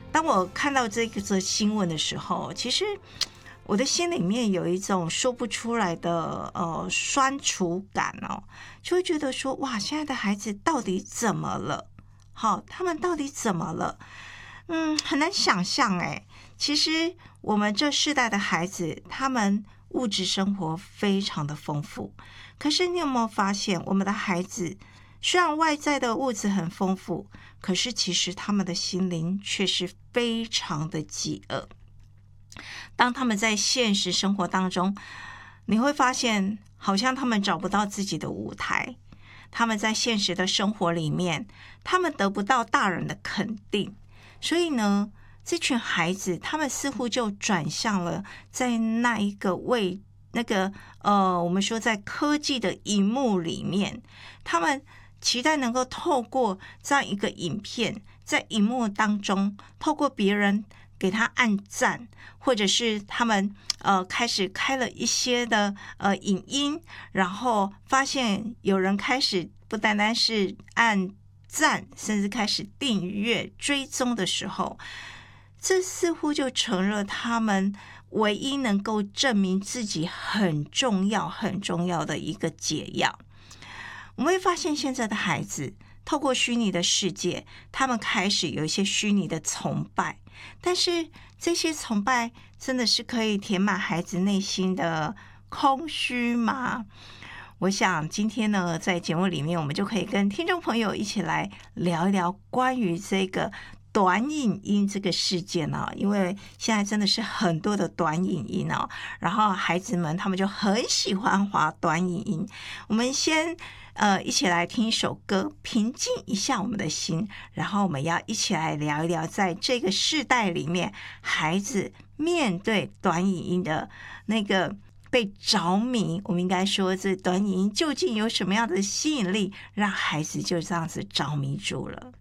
当我看到这个新闻的时候，其实我的心里面有一种说不出来的酸楚感哦，就会觉得说，哇，现在的孩子到底怎么了？好，他们到底怎么了？很难想象哎。其实我们这世代的孩子，他们物质生活非常的丰富，可是你有没有发现，我们的孩子虽然外在的物质很丰富，可是其实他们的心灵却是非常的饥饿。当他们在现实生活当中，你会发现好像他们找不到自己的舞台，他们在现实的生活里面，他们得不到大人的肯定，所以呢，这群孩子他们似乎就转向了在那一个我们说在科技的荧幕里面，他们期待能够透过这样一个影片，在荧幕当中，透过别人给他按赞，或者是他们开始开了一些的影音，然后发现有人开始不单单是按赞，甚至开始订阅追踪的时候，这似乎就成了他们唯一能够证明自己很重要很重要的一个解药。我们会发现现在的孩子透过虚拟的世界，他们开始有一些虚拟的崇拜，但是这些崇拜真的是可以填满孩子内心的空虚吗？我想今天呢，在节目里面我们就可以跟听众朋友一起来聊一聊关于这个短影音这个事件哦，因为现在真的是很多的短影音哦，然后孩子们他们就很喜欢滑短影音。我们先一起来听一首歌，平静一下我们的心，然后我们要一起来聊一聊，在这个世代里面，孩子面对短影音的那个被着迷，我们应该说这短影音究竟有什么样的吸引力，让孩子就这样子着迷住了。